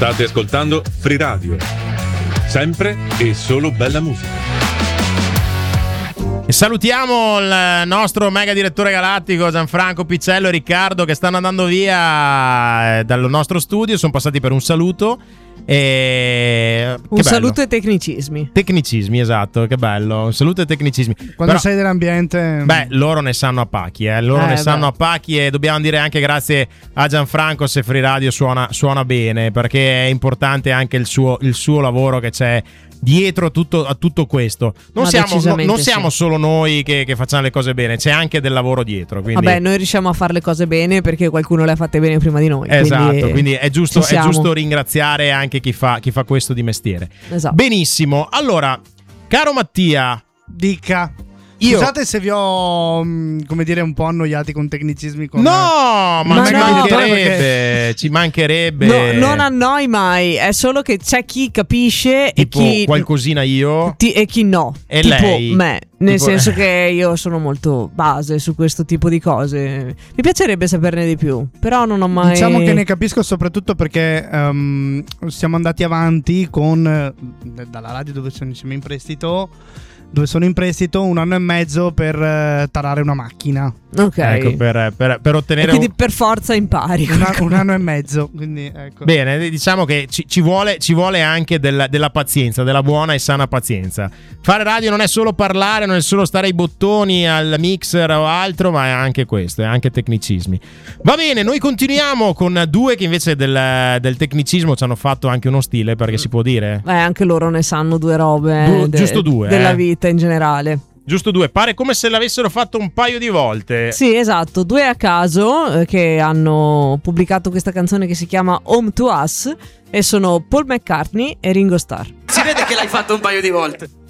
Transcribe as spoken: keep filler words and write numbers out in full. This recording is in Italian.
State ascoltando Free Radio, sempre e solo bella musica. E salutiamo il nostro mega direttore galattico Gianfranco Piccello e Riccardo, che stanno andando via dal nostro studio, sono passati per un saluto. E... un che saluto bello. e tecnicismi. Tecnicismi, esatto, che bello. Un saluto e tecnicismi. Quando Però, sei dell'ambiente, beh, loro ne sanno a pacchi, eh. Loro Eh, ne beh. sanno a pacchi, e dobbiamo dire anche grazie a Gianfranco se Free Radio suona, suona bene, perché è importante anche il suo, il suo lavoro che c'è dietro tutto, a tutto questo. Non Ma siamo, no, decisamente non siamo sì. solo noi che, che facciamo le cose bene, c'è anche del lavoro dietro. Quindi... Vabbè, noi riusciamo a fare le cose bene perché qualcuno le ha fatte bene prima di noi. Esatto, quindi, quindi è giusto, ci è siamo. giusto ringraziare anche chi fa, chi fa questo di mestiere. Esatto. Benissimo, allora, caro Mattia, dica. io... Scusate se vi ho, mh, come dire, un po' annoiati con tecnicismi. Con, No, ma, Ma ci no, mancherebbe, perché- ci mancherebbe. No, non annoi mai, è solo che c'è chi capisce Tipo e chi qualcosina io ti- e chi no. E tipo lei? me, nel Tipo- senso che io sono molto base su questo tipo di cose. Mi piacerebbe saperne di più, però non ho mai. Diciamo che ne capisco soprattutto perché ehm, siamo andati avanti con eh, dalla radio dove sono insieme in prestito, dove sono in prestito un anno e mezzo per eh, tarare una macchina. Ok. Ecco, per, per, per E ottenere quindi un... per forza impari. Un, a- un anno e mezzo, quindi ecco. Bene, diciamo che ci, ci, vuole, ci vuole anche della, della pazienza, della buona e sana pazienza. Fare radio non è solo parlare, non è solo stare ai bottoni, al mixer o altro, ma è anche questo, è anche tecnicismi. Va bene, noi continuiamo con due che invece del, del tecnicismo ci hanno fatto anche uno stile, perché si può dire? Eh, anche loro ne sanno due robe. Du- eh, de- giusto due, Della eh. vita in generale. Giusto due, pare come se l'avessero fatto un paio di volte. Sì, esatto, due a caso eh, che hanno pubblicato questa canzone che si chiama Home to Us, e sono Paul McCartney e Ringo Starr. Si vede che l'hai fatto un paio di volte.